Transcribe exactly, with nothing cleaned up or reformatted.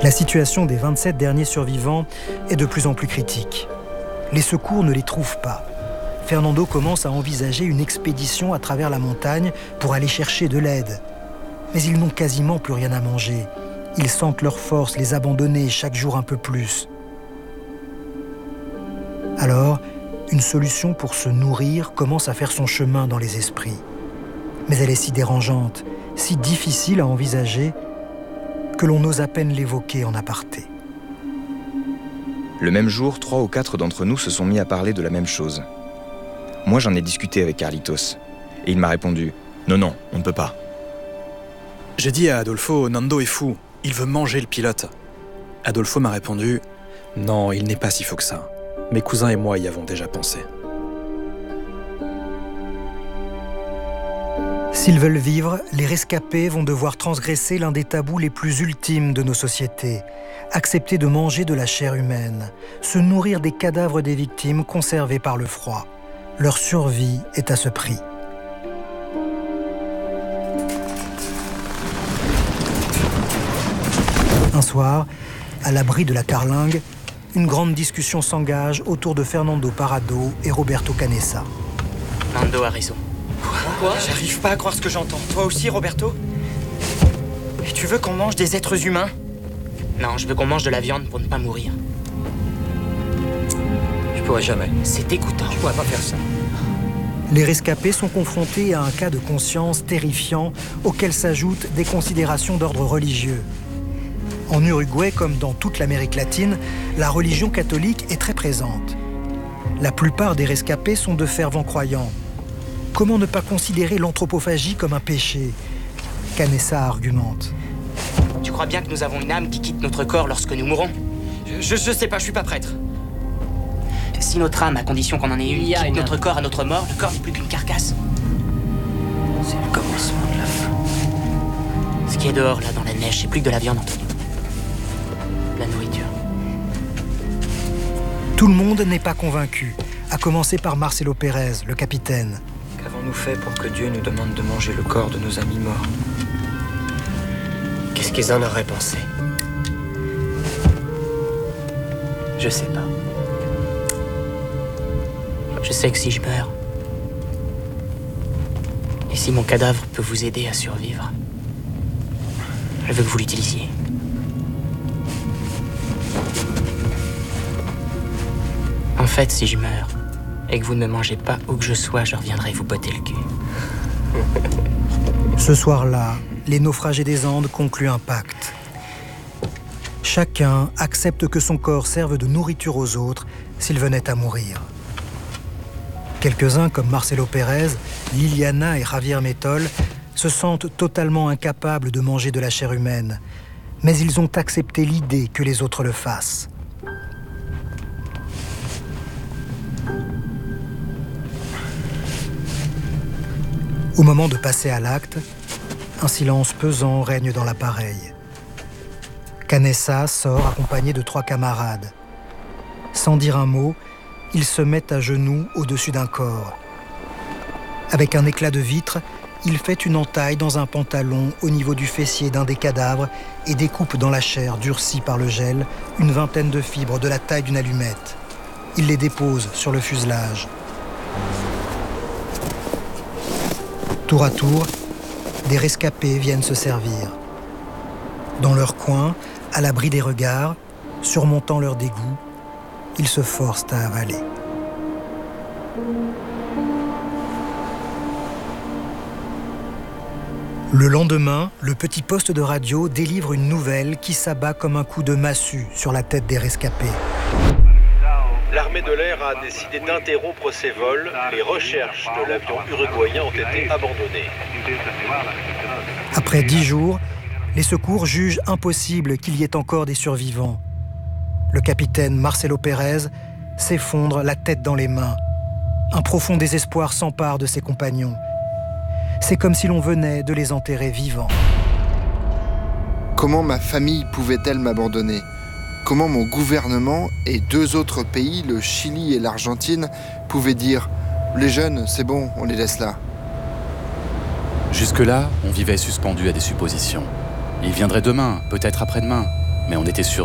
La situation des vingt-sept derniers survivants est de plus en plus critique. Les secours ne les trouvent pas. Fernando commence à envisager une expédition à travers la montagne pour aller chercher de l'aide. Mais ils n'ont quasiment plus rien à manger. Ils sentent leurs forces les abandonner chaque jour un peu plus. Alors, une solution pour se nourrir commence à faire son chemin dans les esprits. Mais elle est si dérangeante, si difficile à envisager, que l'on ose à peine l'évoquer en aparté. Le même jour, trois ou quatre d'entre nous se sont mis à parler de la même chose. Moi, j'en ai discuté avec Carlitos, et il m'a répondu « Non, non, on ne peut pas ». J'ai dit à Adolfo, Nando est fou, il veut manger le pilote. Adolfo m'a répondu, non, il n'est pas si fou que ça. Mes cousins et moi y avons déjà pensé. S'ils veulent vivre, les rescapés vont devoir transgresser l'un des tabous les plus ultimes de nos sociétés, accepter de manger de la chair humaine, se nourrir des cadavres des victimes conservés par le froid. Leur survie est à ce prix. Un soir, à l'abri de la carlingue, une grande discussion s'engage autour de Fernando Parrado et Roberto Canessa. Nando a raison. Quoi ? J'arrive pas à croire ce que j'entends. Toi aussi, Roberto ? Et tu veux qu'on mange des êtres humains ? Non, je veux qu'on mange de la viande pour ne pas mourir. Je pourrais jamais. C'est dégoûtant. Je pourrais pas faire ça. Les rescapés sont confrontés à un cas de conscience terrifiant auquel s'ajoutent des considérations d'ordre religieux. En Uruguay, comme dans toute l'Amérique latine, la religion catholique est très présente. La plupart des rescapés sont de fervents croyants. Comment ne pas considérer l'anthropophagie comme un péché ? Canessa argumente. Tu crois bien que nous avons une âme qui quitte notre corps lorsque nous mourons ? Je, je sais pas, je suis pas prêtre. Si notre âme, à condition qu'on en ait une, Il y a quitte une notre âme. corps à notre mort, le corps n'est plus qu'une carcasse. C'est le commencement de la fin. Ce qui est dehors, là, dans la neige, c'est plus que de la viande, Antonio. De la nourriture. Tout le monde n'est pas convaincu, à commencer par Marcelo Pérez, le capitaine. Qu'avons-nous fait pour que Dieu nous demande de manger le corps de nos amis morts ? Qu'est-ce qu'ils en auraient pensé ? Je sais pas. Je sais que si je meurs, et si mon cadavre peut vous aider à survivre, je veux que vous l'utilisiez. En fait, si je meurs, et que vous ne me mangez pas où que je sois, je reviendrai vous botter le cul. Ce soir-là, les naufragés des Andes concluent un pacte. Chacun accepte que son corps serve de nourriture aux autres s'il venait à mourir. Quelques-uns, comme Marcelo Pérez, Liliana et Javier Métol, se sentent totalement incapables de manger de la chair humaine, mais ils ont accepté l'idée que les autres le fassent. Au moment de passer à l'acte, un silence pesant règne dans l'appareil. Canessa sort accompagné de trois camarades. Sans dire un mot, ils se mettent à genoux au-dessus d'un corps. Avec un éclat de vitre, il fait une entaille dans un pantalon au niveau du fessier d'un des cadavres et découpe dans la chair durcie par le gel une vingtaine de fibres de la taille d'une allumette. Il les dépose sur le fuselage. Tour à tour, des rescapés viennent se servir. Dans leur coin, à l'abri des regards, surmontant leur dégoût, ils se forcent à avaler. Le lendemain, le petit poste de radio délivre une nouvelle qui s'abat comme un coup de massue sur la tête des rescapés. L'armée de l'air a décidé d'interrompre ses vols. Les recherches de l'avion uruguayen ont été abandonnées. Après dix jours, les secours jugent impossible qu'il y ait encore des survivants. Le capitaine Marcelo Pérez s'effondre la tête dans les mains. Un profond désespoir s'empare de ses compagnons. C'est comme si l'on venait de les enterrer vivants. Comment ma famille pouvait-elle m'abandonner ? Comment mon gouvernement et deux autres pays, le Chili et l'Argentine, pouvaient dire « Les jeunes, c'est bon, on les laisse là ». Jusque-là, on vivait suspendu à des suppositions. Il viendrait demain, peut-être après-demain. mais on était sûr